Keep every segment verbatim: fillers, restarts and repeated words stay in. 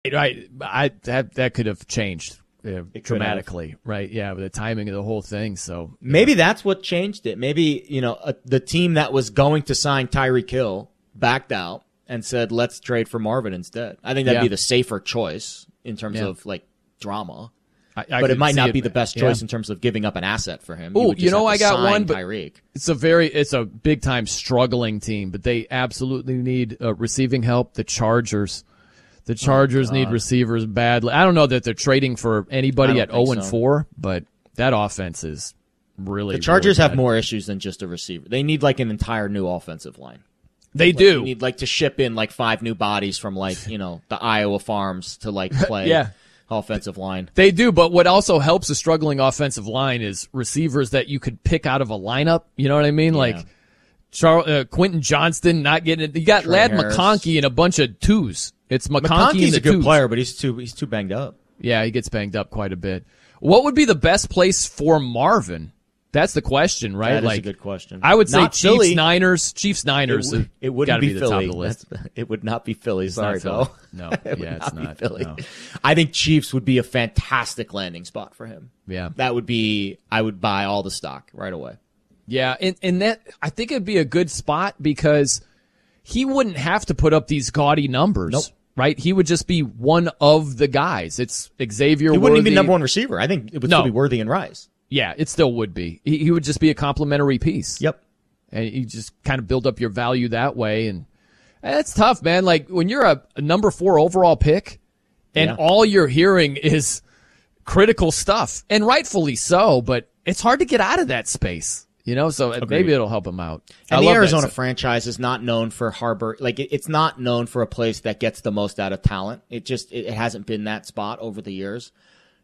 Right. I that that could have changed uh, It could dramatically, have. right? Yeah, with the timing of the whole thing. So Maybe that's what changed it. Maybe, you know, uh, the team that was going to sign Tyreek Hill backed out and said, let's trade for Marvin instead. I think that'd Yeah. be the safer choice in terms Yeah. of, like, drama. I, I but it could might see not be the best choice yeah. in terms of giving up an asset for him. Oh, would you just know, have I to got sign one, but Tyreek. it's a very, it's a big time struggling team, but they absolutely need uh, receiving help. The Chargers, the Chargers Oh, need receivers badly. I don't know that they're trading for anybody I at don't think zero and so. four, but that offense is really. The Chargers really have bad. more issues than just a receiver. They need, like, an entire new offensive line. They Like, do. You need, like, to ship in, like, five new bodies from, like, you know, the Iowa farms to, like, play Yeah. offensive line. They do, but what also helps a struggling offensive line is receivers that you could pick out of a lineup. You know what I mean? Yeah. Like Charles, uh, Quentin Johnston not getting it. You got Trey Ladd Harris. McConkey and a bunch of twos. It's McConkey and McConkey's the a good twos. player, but he's too he's too banged up. Yeah, he gets banged up quite a bit. What would be the best place for Marvin? That's the question, right? That is like, a good question. I would say Not Chiefs, Philly. Niners, Chiefs, It, Niners. would, it got wouldn't to be, be the Philly. top of the list. That's- it would not be Philly. It's Sorry, not Philly. Bo. No, It would yeah, it's be not. Philly. No. I think Chiefs would be a fantastic landing spot for him. Yeah. That would be. I would buy all the stock right away. Yeah, and, and that I think it'd be a good spot because he wouldn't have to put up these gaudy numbers, Nope. right? He would just be one of the guys. It's Xavier He wouldn't even be Worthy. number one receiver. I think it would No. still be Worthy and Rice. Yeah, it still would be. He, he would just be a complimentary piece. Yep. And you just kind of build up your value that way. And it's tough, man. Like when you're a, a number four overall pick and Yeah. all you're hearing is critical stuff, and rightfully so, but it's hard to get out of that space, you know? So maybe it'll help him out. I And the love that. Arizona So- franchise is not known for harbor. Like it, it's not known for a place that gets the most out of talent. It just it, it hasn't been that spot over the years.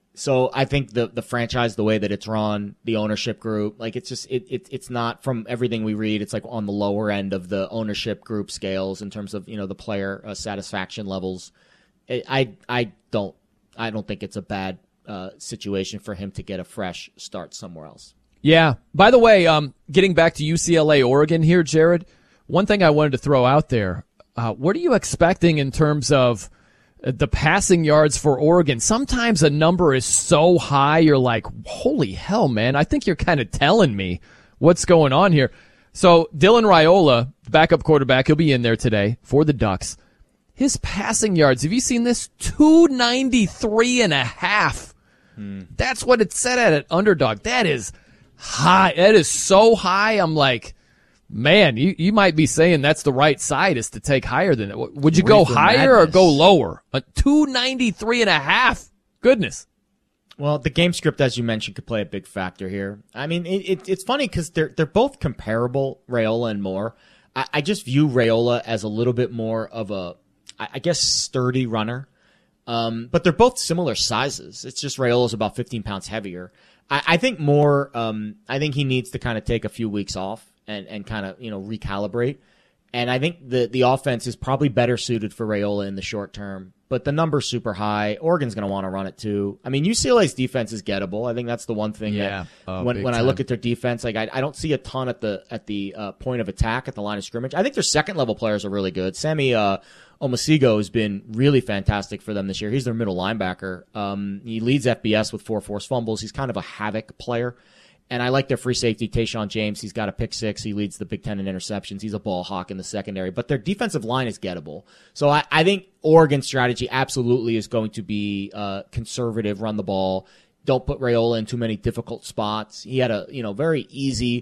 So I think the the franchise, the way that it's run, the ownership group, like it's just it, it it's not, from everything we read, it's like on the lower end of the ownership group scales in terms of, you know, the player uh, satisfaction levels. It, I I don't I don't think it's a bad uh, situation for him to get a fresh start somewhere else. Yeah. By the way, um, getting back to U C L A, Oregon here, Jared, one thing I wanted to throw out there, uh, what are you expecting in terms of the passing yards for Oregon? Sometimes a number is so high, you're like, holy hell, man. I think you're kind of telling me what's going on here. So Dylan Raiola, backup quarterback, he'll be in there today for the Ducks. His passing yards, have you seen this? two ninety-three and a half. Hmm. That's what it's set at at Underdog. That is high. That is so high. I'm like, man, you, you might be saying that's the right side is to take higher than that. Would you go Reefer higher or madness. go lower? A two ninety-three and a half. Goodness. Well, the game script, as you mentioned, could play a big factor here. I mean, it, it, it's funny because they're they're both comparable, Raiola and Moore. I, I just view Raiola as a little bit more of a, I, I guess, sturdy runner. Um, but they're both similar sizes. It's just Raiola's about fifteen pounds heavier. I, I think Moore, um, I think he needs to kind of take a few weeks off and, and kind of, you know, recalibrate. And I think the, the offense is probably better suited for Raiola in the short term, but the number's super high. Oregon's going to want to run it too. I mean, U C L A's defense is gettable. I think that's the one thing Yeah. that Oh, when, big when I time. look at their defense, like I, I don't see a ton at the, at the, uh, point of attack at the line of scrimmage. I think their second level players are really good. Sammy, uh, Omasigo has been really fantastic for them this year. He's their middle linebacker. Um, he leads F B S with four forced fumbles. He's kind of a havoc player. And I like their free safety, Tayshaun James. He's got a pick six. He leads the Big Ten in interceptions. He's a ball hawk in the secondary. But their defensive line is gettable. So I, I think Oregon's strategy absolutely is going to be uh, conservative, run the ball. Don't put Raiola in too many difficult spots. He had a you know very easy,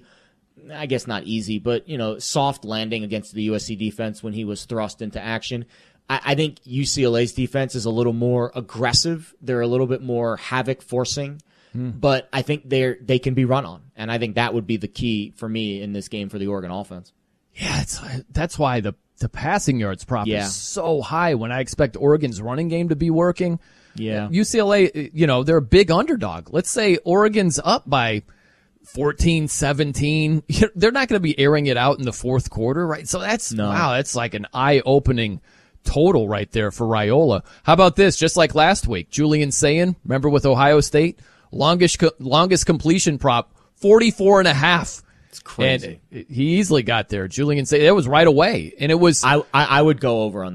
I guess not easy, but you know soft landing against the U S C defense when he was thrust into action. I, I think U C L A's defense is a little more aggressive. They're a little bit more havoc forcing. But I think they're they can be run on, and I think that would be the key for me in this game for the Oregon offense. Yeah, it's, that's why the, the passing yards prop Yeah. is so high when I expect Oregon's running game to be working. Yeah. U C L A, you know, they're a big underdog. Let's say Oregon's up by fourteen, seventeen. They're not going to be airing it out in the fourth quarter, right? So that's, No. wow, that's like an eye-opening total right there for Raiola. How about this? Just like last week, Julian Sayin, remember with Ohio State? Longest, co- longest completion prop, forty-four and a half. It's crazy. And he easily got there. Julian Sayin, that was right away. And it was, I, I I would go over on that one.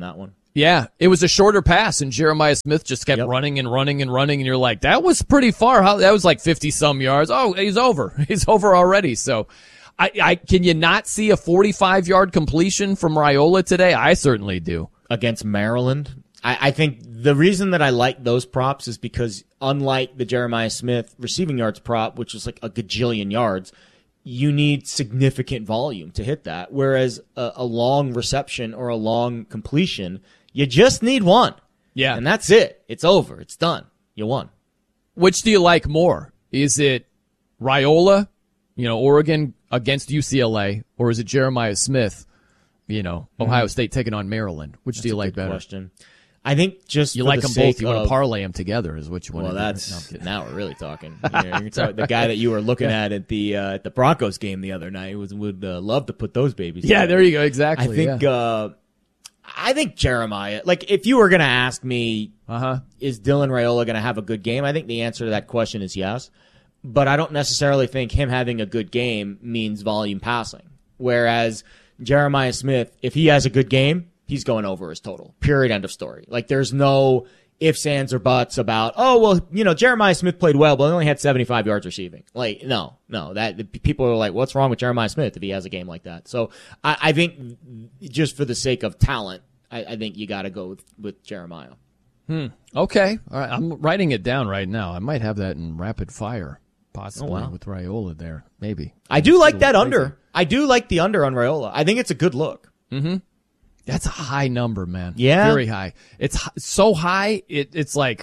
Yeah, it was a shorter pass, and Jeremiah Smith just kept yep. running and running and running, and you're like, that was pretty far. How, that was like fifty-some yards. Oh, he's over. He's over already. So I, I can you not see a forty-five-yard completion from Raiola today? I certainly do. Against Maryland? I, I think the reason that I like those props is because unlike the Jeremiah Smith receiving yards prop, which is like a gajillion yards, you need significant volume to hit that. Whereas a, a long reception or a long completion, you just need one. Yeah. And that's it. It's over. It's done. You won. Which do you like more? Is it Raiola, you know, Oregon against U C L A, or is it Jeremiah Smith, you know, Ohio mm-hmm. State taking on Maryland? Which that's do you a like good better? Question. I think just you for like the them sake both. You want of, to parlay them together, is what you want well, to do. Well, that's now we're really talking. You know, you're talking the guy that you were looking yeah. at at the uh, at the Broncos game the other night would would uh, love to put those babies. Yeah, together. there you go. Exactly. I think. Yeah. Uh, I think Jeremiah. Like, if you were going to ask me, uh-huh. is Dylan Raiola going to have a good game? I think the answer to that question is yes. But I don't necessarily think him having a good game means volume passing. Whereas Jeremiah Smith, if he has a good game, he's going over his total. Period. End of story. Like, there's no ifs, ands, or buts about, oh, well, you know, Jeremiah Smith played well, but he only had seventy-five yards receiving. Like, no, no. That people are like, what's wrong with Jeremiah Smith if he has a game like that? So I, I think just for the sake of talent, I, I think you got to go with, with Jeremiah. Hmm. Okay. All right. I'm writing it down right now. I might have that in rapid fire, possibly, oh, wow. with Raiola there. Maybe. I do like that under. I do like the under on Raiola. I think it's a good look. Mm-hmm. That's a high number, man. Yeah. Very high. It's so high, it, it's like,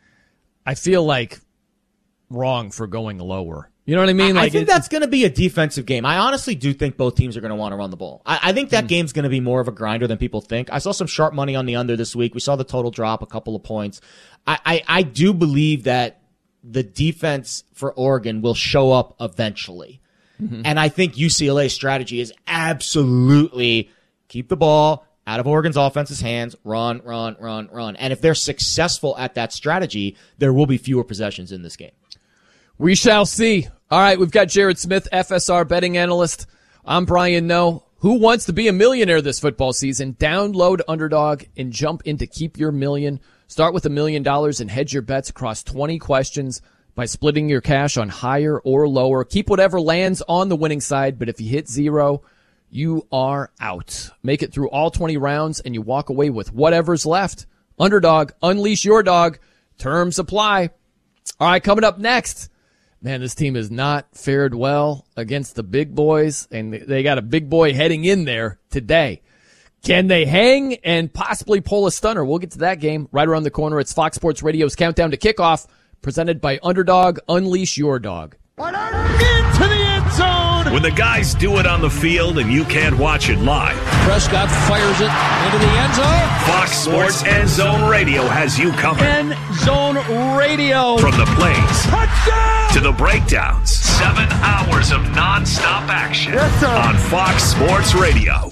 I feel like wrong for going lower. You know what I mean? I, like I think it, that's going to be a defensive game. I honestly do think both teams are going to want to run the ball. I, I think that mm. game's going to be more of a grinder than people think. I saw some sharp money on the under this week. We saw the total drop a couple of points. I, I, I do believe that the defense for Oregon will show up eventually. Mm-hmm. And I think U C L A's strategy is absolutely keep the ball out of Oregon's offense's hands, run, run, run, run. And if they're successful at that strategy, there will be fewer possessions in this game. We shall see. All right, we've got Jared Smith, F S R betting analyst. I'm Brian Noe. Who wants to be a millionaire this football season? Download Underdog and jump into Keep Your Million. Start with a million dollars and hedge your bets across twenty questions by splitting your cash on higher or lower. Keep whatever lands on the winning side, but if you hit zero, you are out. Make it through all twenty rounds and you walk away with whatever's left. Underdog, unleash your dog. Terms apply. All right, coming up next. Man, this team has not fared well against the big boys, and they got a big boy heading in there today. Can they hang and possibly pull a stunner? We'll get to that game right around the corner. It's Fox Sports Radio's Countdown to Kickoff, presented by Underdog. Unleash your dog. Into the end zone. When the guys do it on the field and you can't watch it live. Prescott fires it into the end zone. Fox Sports End Zone Radio has you covered. End Zone Radio. From the plays Touchdown! to the breakdowns. Seven hours of nonstop action. Yes, sir. On Fox Sports Radio.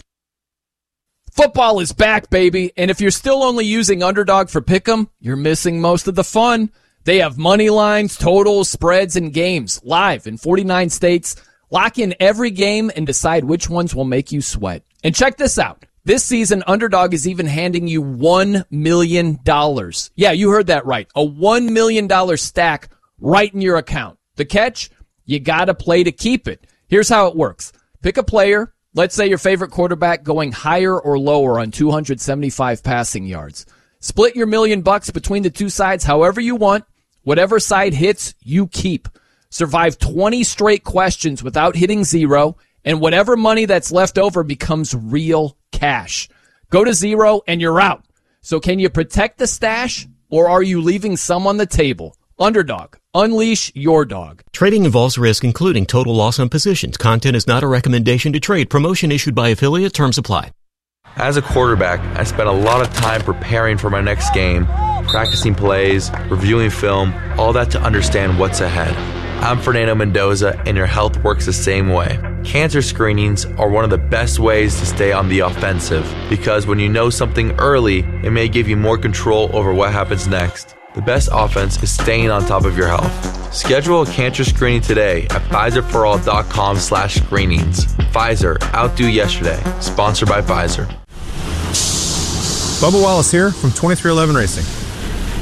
Football is back, baby. And if you're still only using Underdog for Pick'em, you're missing most of the fun. They have money lines, totals, spreads, and games live in forty-nine states. Lock in every game and decide which ones will make you sweat. And check this out. This season, Underdog is even handing you one million dollars. Yeah, you heard that right. A one million dollars stack right in your account. The catch? You gotta play to keep it. Here's how it works. Pick a player. Let's say your favorite quarterback going higher or lower on two hundred seventy-five passing yards. Split your million bucks between the two sides however you want. Whatever side hits, you keep. Survive twenty straight questions without hitting zero, and whatever money that's left over becomes real cash. Go to zero and you're out. So can you protect the stash, or are you leaving some on the table? Underdog. Unleash your dog. Trading involves risk, including total loss on positions. Content is not a recommendation to trade. Promotion issued by affiliate. Terms apply. As a quarterback, I spent a lot of time preparing for my next game, practicing plays, reviewing film, all that to understand what's ahead. I'm Fernando Mendoza, and your health works the same way. Cancer screenings are one of the best ways to stay on the offensive, because when you know something early, it may give you more control over what happens next. The best offense is staying on top of your health. Schedule a cancer screening today at Pfizerforall.com slash screenings. Pfizer, outdo yesterday. Sponsored by Pfizer. Bubba Wallace here from twenty-three eleven Racing.